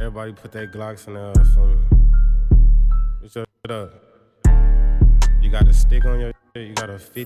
Everybody put their Glocks in there for me. What's your shit up? You got a stick on your shit, you got a 50